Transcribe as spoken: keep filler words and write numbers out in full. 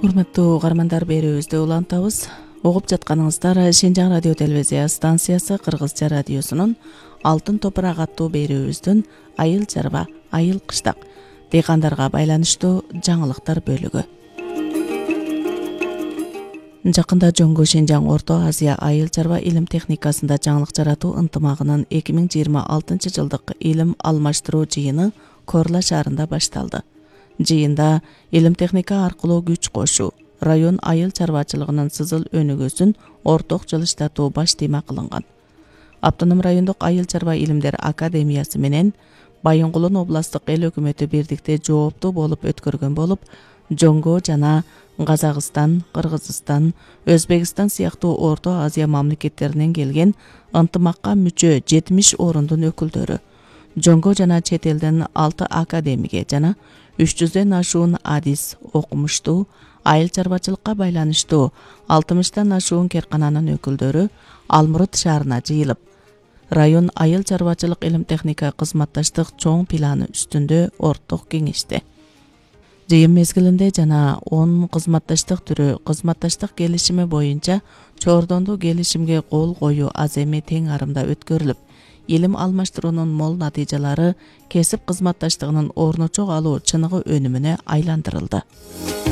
Урматтуу угармандар, берүүбүздү улантабыз. Угуп жатканыңыздар Шинжаң радио телевизия станциясы Кыргызча радиосунун Алтын топурак аттуу берүүбүздүн Айыл чарба, айыл кыштак дыйкандарга байланыштуу жаңылыктар бөлүгү. Жакында Жоңго Шинжаң Орто Азия айыл чарба илим техникасында жаңылык жаратуу ынтымагынын эки миң жыйырма алтынчы жылдык илим алмаштыруу жыйыны Корла шаарында башталды. Жыйында илим техника аркылуу күч кошуу, район айыл чарбачылыгынын сызыл өнүгүүсүн орток жылыштатуу баш тема кылынган. Автоном райондук айыл чарба илимдер академиясы менен Байынгулун областтык эл өкмөтү бирдикте жооптуу болуп өткөргөн болуп, Жоңго жана Казакстан, Кыргызстан, Өзбекстан сыяктуу Орто Азия мамлекеттеринен келген ынтымакка мүчө жетимиш орундун өкүлдөрү, Жоңго жана чет элден алты академиге жана үч жүздөн ашуун адис, окумуштуу, айыл чарбачылыкка байланыштуу алтымыштан ашуун керкананын өкүлдөрү Алмурут шаарына жыйылып, район айыл чарбачылык илим техника кызматташтык чоң планы үстүндө орток кеңешти. Жыйын мезгилинде жана он кызматташтык түрү кызматташтык келишими боюнча чоордондуу келишимге кол коюу аземи тең арымда өткөрүлүп, илим алмаштыруунун мол натыйжалары кесип кызматташтыгынын орночок алуу чыныгы өнүмүнө айландырылды.